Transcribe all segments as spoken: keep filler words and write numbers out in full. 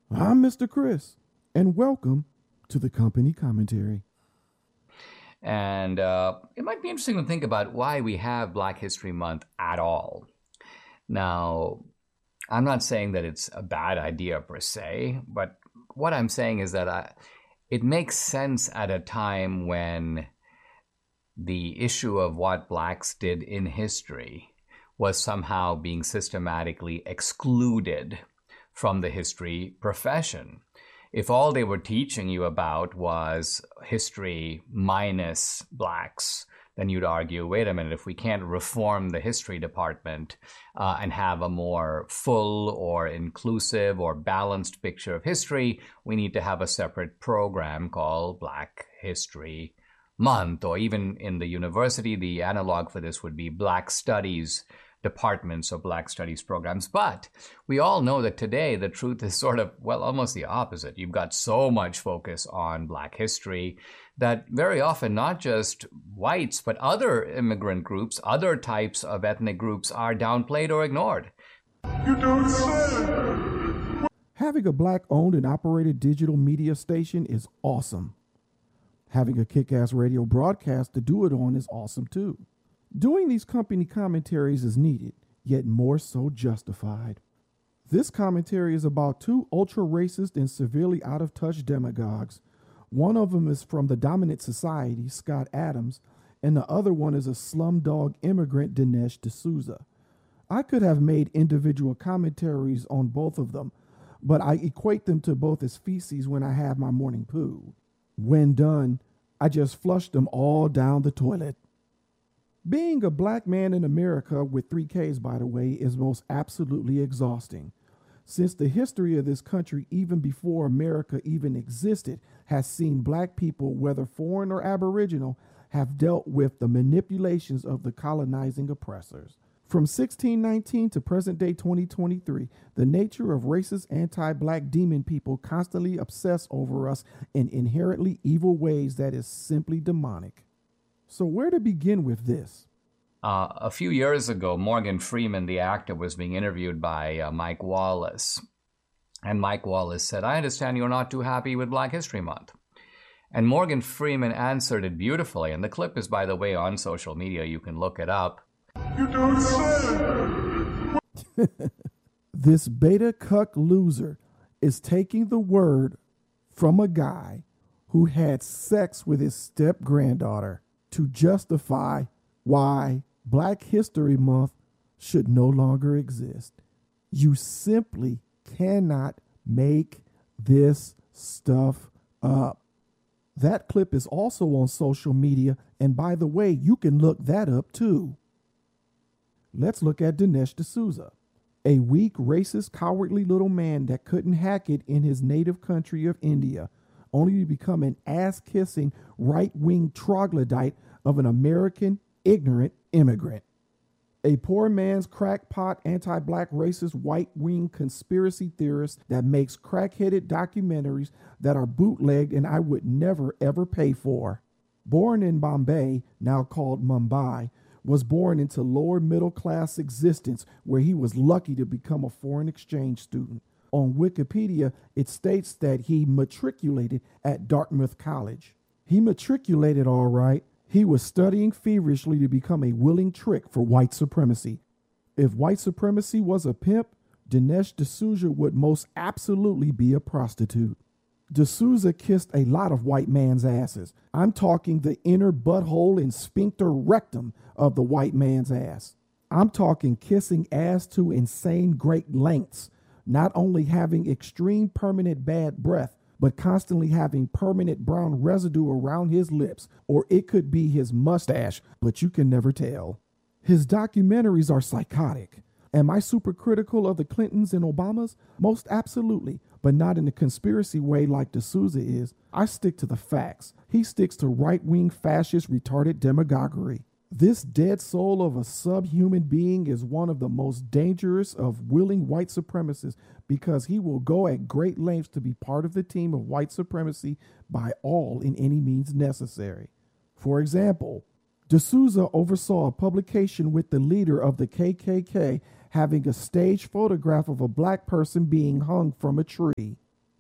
I'm Mister Chris, and welcome to the Company Commentary. And uh, it might be interesting to think about why we have Black History Month at all. Now, I'm not saying that it's a bad idea per se, but what I'm saying is that I, it makes sense at a time when the issue of what blacks did in history was somehow being systematically excluded from the history profession. If all they were teaching you about was history minus blacks, then you'd argue, wait a minute, if we can't reform the history department uh, and have a more full or inclusive or balanced picture of history, we need to have a separate program called Black History Month. Or even in the university, the analog for this would be Black Studies departments or Black Studies programs. But we all know that today the truth is sort of, well, almost the opposite. You've got so much focus on Black history that very often not just whites, but other immigrant groups, other types of ethnic groups are downplayed or ignored. You don't say. Having a Black-owned and operated digital media station is awesome. Having a kick-ass radio broadcast to do it on is awesome too. Doing these company commentaries is needed, yet more so justified. This commentary is about two ultra-racist and severely out-of-touch demagogues. One of them is from the dominant society, Scott Adams, and the other one is a slumdog immigrant, Dinesh D'Souza. I could have made individual commentaries on both of them, but I equate them to both as feces when I have my morning poo. When done, I just flush them all down the toilet. Being a black man in America, with three Ks by the way, is most absolutely exhausting. Since the history of this country, even before America even existed, has seen black people, whether foreign or aboriginal, have dealt with the manipulations of the colonizing oppressors. From sixteen nineteen to present day twenty twenty-three, the nature of racist anti-black demon people constantly obsess over us in inherently evil ways that is simply demonic. So where to begin with this? Uh, a few years ago, Morgan Freeman, the actor, was being interviewed by uh, Mike Wallace. And Mike Wallace said, I understand you're not too happy with Black History Month. And Morgan Freeman answered it beautifully. And the clip is, by the way, on social media. You can look it up. You don't say. This beta cuck loser is taking the word from a guy who had sex with his step-granddaughter to justify why Black History Month should no longer exist. You simply cannot make this stuff up. That clip is also on social media, and by the way, you can look that up too. Let's look at Dinesh D'Souza, a weak, racist, cowardly little man that couldn't hack it in his native country of India, only to become an ass-kissing, right-wing troglodyte of an American ignorant immigrant. A poor man's crackpot, anti-black, racist, white-wing conspiracy theorist that makes crack-headed documentaries that are bootlegged and I would never ever pay for. Born in Bombay, now called Mumbai, was born into lower middle class existence where he was lucky to become a foreign exchange student. On Wikipedia, it states that he matriculated at Dartmouth College. He matriculated all right. He was studying feverishly to become a willing trick for white supremacy. If white supremacy was a pimp, Dinesh D'Souza would most absolutely be a prostitute. D'Souza kissed a lot of white man's asses. I'm talking the inner butthole and sphincter rectum of the white man's ass. I'm talking kissing ass to insane great lengths, not only having extreme permanent bad breath, but constantly having permanent brown residue around his lips, or it could be his mustache, but you can never tell. His documentaries are psychotic. Am I super critical of the Clintons and Obamas? Most absolutely, but not in a conspiracy way like D'Souza is. I stick to the facts. He sticks to right-wing, fascist, retarded demagoguery. This dead soul of a subhuman being is one of the most dangerous of willing white supremacists because he will go at great lengths to be part of the team of white supremacy by all in any means necessary. For example, D'Souza oversaw a publication with the leader of the K K K having a staged photograph of a black person being hung from a tree.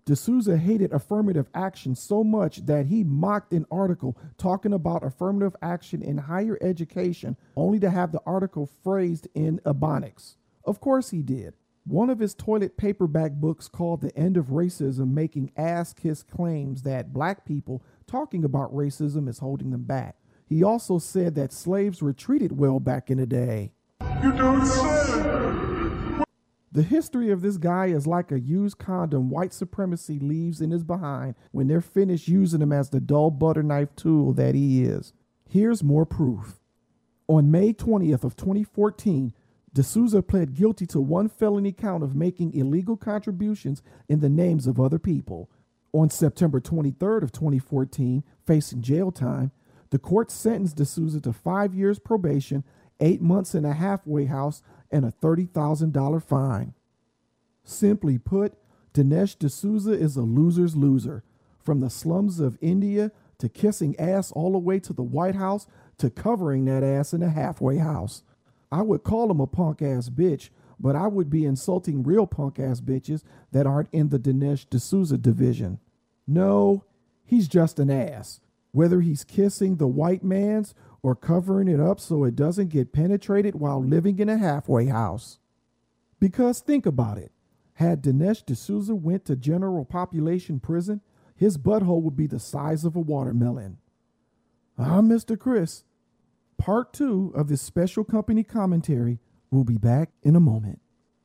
D'Souza hated affirmative action so much that he mocked an article talking about affirmative action in higher education, only to have the article phrased in Ebonics. Of course he did. One of his toilet paperback books called The End of Racism, making ass-kiss claims that black people talking about racism is holding them back. He also said that slaves were treated well back in the day. You don't say. The history of this guy is like a used condom white supremacy leaves in his behind when they're finished using him as the dull butter knife tool that he is. Here's more proof. On May twentieth of twenty fourteen, D'Souza pled guilty to one felony count of making illegal contributions in the names of other people. On September twenty-third of twenty fourteen, facing jail time, the court sentenced D'Souza to five years probation, eight months in a halfway house, and a thirty thousand dollars fine. Simply put, Dinesh D'Souza is a loser's loser. From the slums of India to kissing ass all the way to the White House to covering that ass in a halfway house. I would call him a punk ass bitch, but I would be insulting real punk ass bitches that aren't in the Dinesh D'Souza division. No, he's just an ass. Whether he's kissing the white man's or covering it up so it doesn't get penetrated while living in a halfway house. Because think about it. Had Dinesh D'Souza went to general population prison, his butthole would be the size of a watermelon. I'm Mister Chris. Part two of this special company commentary will be back in a moment.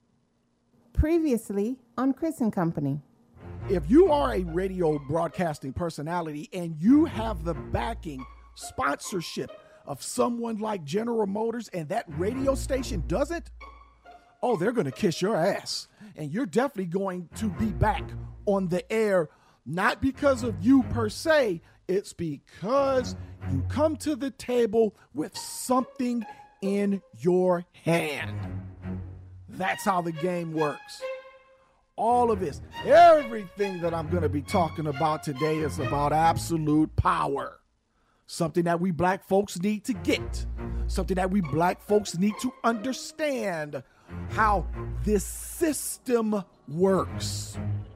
Previously on Chris and Company. If you are a radio broadcasting personality and you have the backing, sponsorship of someone like General Motors and that radio station doesn't, oh, they're going to kiss your ass. And you're definitely going to be back on the air, not because of you per se, it's because you come to the table with something in your hand. That's how the game works. All of this, everything that I'm going to be talking about today is about absolute power. Something that we black folks need to get. Something that we black folks need to understand how this system works.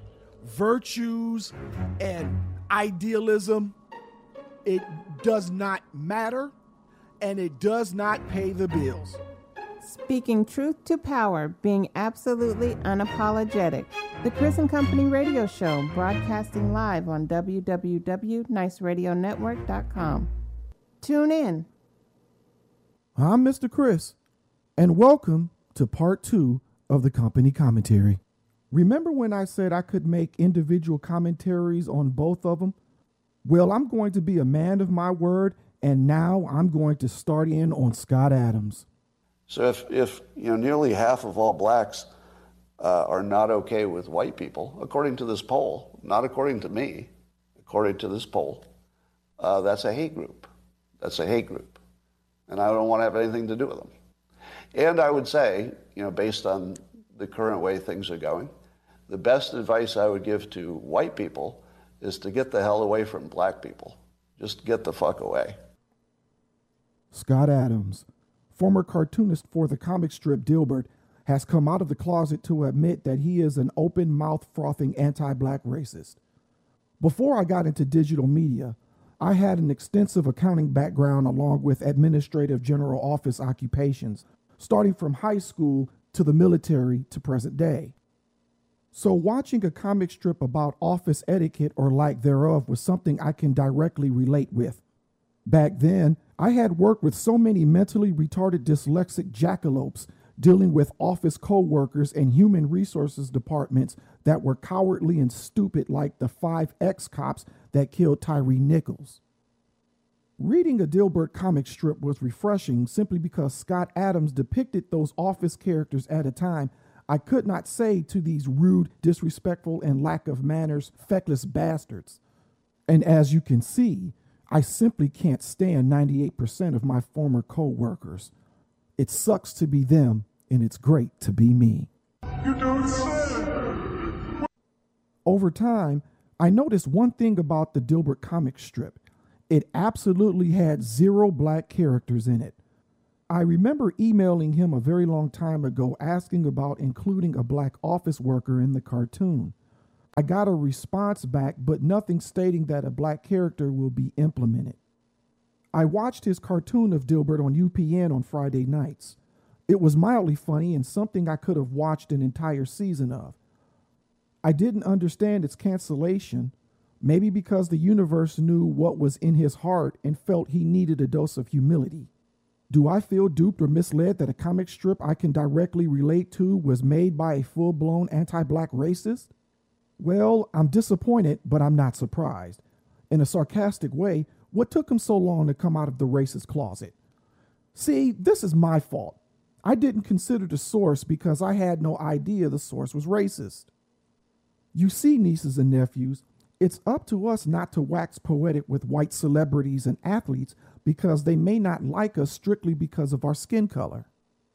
Virtues and idealism, it does not matter, and it does not pay the bills. Speaking truth to power, being absolutely unapologetic. The Chris and Company radio show, broadcasting live on w w w dot nice radio network dot com. Tune in. I'm Mister Chris, and welcome to part two of the company commentary. Remember when I said I could make individual commentaries on both of them? Well, I'm going to be a man of my word, and now I'm going to start in on Scott Adams. So if, if you know, nearly half of all blacks uh, are not okay with white people, according to this poll, not according to me, according to this poll, uh, that's a hate group. That's a hate group. And I don't want to have anything to do with them. And I would say, you know, based on the current way things are going, the best advice I would give to white people is to get the hell away from black people. Just get the fuck away. Scott Adams, former cartoonist for the comic strip Dilbert, has come out of the closet to admit that he is an open mouth frothing anti-black racist. Before I got into digital media, I had an extensive accounting background along with administrative general office occupations, starting from high school to the military to present day. So watching a comic strip about office etiquette or lack thereof was something I can directly relate with. Back then, I had worked with so many mentally retarded dyslexic jackalopes dealing with office co-workers and human resources departments that were cowardly and stupid like the five ex-cops that killed Tyree Nichols. Reading a Dilbert comic strip was refreshing simply because Scott Adams depicted those office characters at a time I could not say to these rude, disrespectful, and lack of manners, feckless bastards. And as you can see, I simply can't stand ninety-eight percent of my former co-workers. It sucks to be them, and it's great to be me. You don't say. Over time, I noticed one thing about the Dilbert comic strip. It absolutely had zero black characters in it. I remember emailing him a very long time ago asking about including a black office worker in the cartoon. I got a response back, but nothing stating that a black character will be implemented. I watched his cartoon of Dilbert on U P N on Friday nights. It was mildly funny and something I could have watched an entire season of. I didn't understand its cancellation, maybe because the universe knew what was in his heart and felt he needed a dose of humility. Do I feel duped or misled that a comic strip I can directly relate to was made by a full-blown anti-black racist? Well, I'm disappointed, but I'm not surprised. In a sarcastic way, what took him so long to come out of the racist closet? See, this is my fault. I didn't consider the source because I had no idea the source was racist. You see, nieces and nephews, it's up to us not to wax poetic with white celebrities and athletes because they may not like us strictly because of our skin color.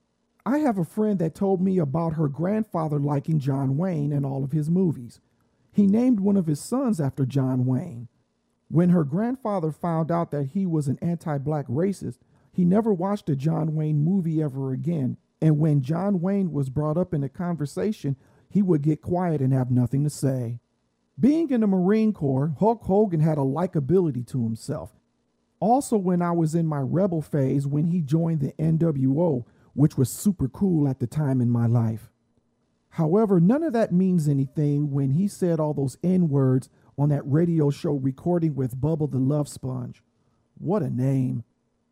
I have a friend that told me about her grandfather liking John Wayne and all of his movies. He named one of his sons after John Wayne. When her grandfather found out that he was an anti-black racist, he never watched a John Wayne movie ever again, and when John Wayne was brought up in a conversation, he would get quiet and have nothing to say. Being in the Marine Corps, Hulk Hogan had a likability to himself. Also, when I was in my rebel phase when he joined the N W O, which was super cool at the time in my life. However, none of that means anything when he said all those N-words on that radio show recording with Bubba the Love Sponge. What a name.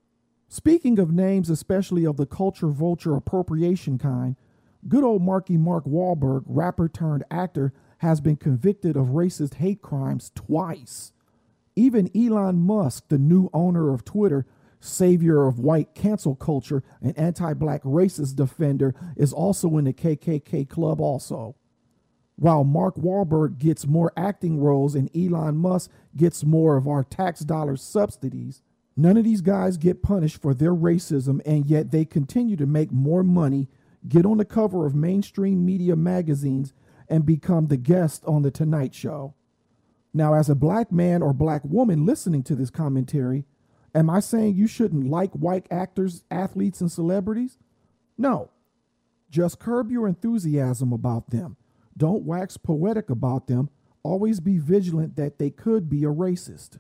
Speaking of names, especially of the culture vulture appropriation kind, good old Marky Mark Wahlberg, rapper turned actor, has been convicted of racist hate crimes twice. Even Elon Musk, the new owner of Twitter, savior of white cancel culture and anti-black racist defender, is also in the K K K club also. While Mark Wahlberg gets more acting roles and Elon Musk gets more of our tax dollar subsidies, none of these guys get punished for their racism, and yet they continue to make more money, get on the cover of mainstream media magazines, and become the guest on The Tonight Show. Now, as a black man or black woman listening to this commentary, am I saying you shouldn't like white actors, athletes, and celebrities? No. Just curb your enthusiasm about them. Don't wax poetic about them. Always be vigilant that they could be a racist.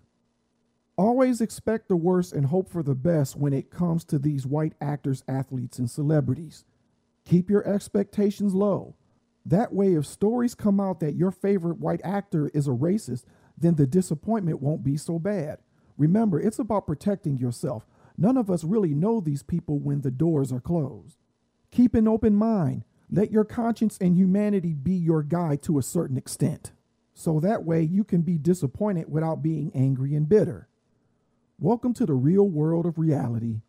Always expect the worst and hope for the best when it comes to these white actors, athletes, and celebrities. Keep your expectations low. That way, if stories come out that your favorite white actor is a racist, then the disappointment won't be so bad. Remember, it's about protecting yourself. None of us really know these people when the doors are closed. Keep an open mind. Let your conscience and humanity be your guide to a certain extent. So that way you can be disappointed without being angry and bitter. Welcome to the real world of reality.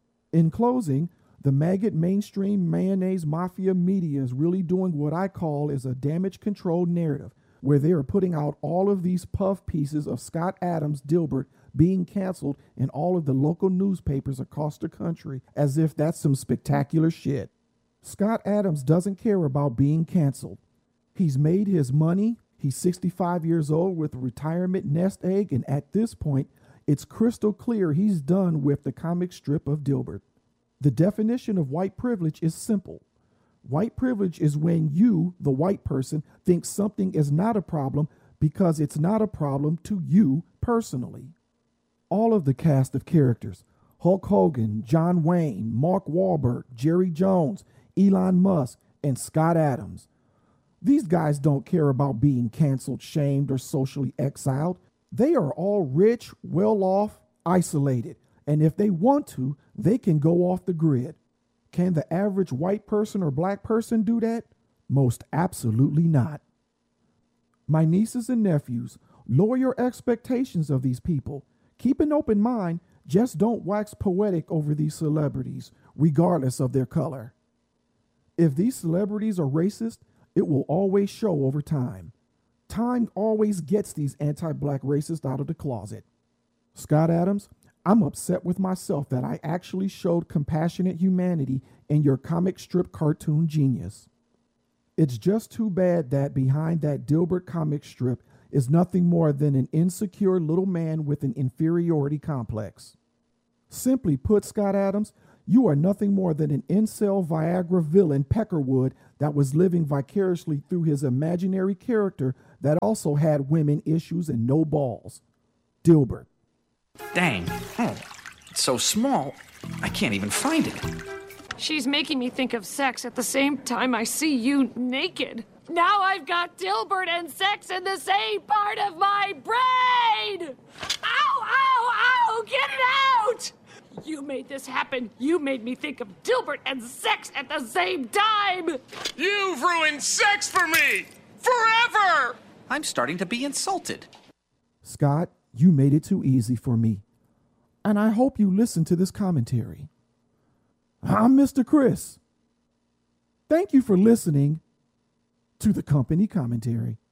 In closing, the maggot mainstream mayonnaise mafia media is really doing what I call is a damage control narrative, where they are putting out all of these puff pieces of Scott Adams Dilbert being canceled in all of the local newspapers across the country as if that's some spectacular shit. Scott Adams doesn't care about being canceled. He's made his money. He's sixty-five years old with a retirement nest egg, and at this point, it's crystal clear he's done with the comic strip of Dilbert. The definition of white privilege is simple. White privilege is when you, the white person, think something is not a problem because it's not a problem to you personally. All of the cast of characters, Hulk Hogan, John Wayne, Mark Wahlberg, Jerry Jones, Elon Musk, and Scott Adams. These guys don't care about being canceled, shamed, or socially exiled. They are all rich, well-off, isolated, and if they want to, they can go off the grid. Can the average white person or black person do that? Most absolutely not. My nieces and nephews, lower your expectations of these people. Keep an open mind, just don't wax poetic over these celebrities, regardless of their color. If these celebrities are racist, it will always show over time. Time always gets these anti-black racists out of the closet. Scott Adams, I'm upset with myself that I actually showed compassionate humanity in your comic strip cartoon genius. It's just too bad that behind that Dilbert comic strip is nothing more than an insecure little man with an inferiority complex. Simply put, Scott Adams, you are nothing more than an incel Viagra villain Peckerwood that was living vicariously through his imaginary character that also had women issues and no balls. Dilbert. Dang. Oh, it's so small, I can't even find it. She's making me think of sex at the same time I see you naked. Now I've got Dilbert and sex in the same part of my brain! Ow, ow, ow! Get it out! You made this happen. You made me think of Dilbert and sex at the same time! You've ruined sex for me! Forever! I'm starting to be insulted. Scott, you made it too easy for me. And I hope you listen to this commentary. I'm Mister Chris. Thank you for listening to the company commentary.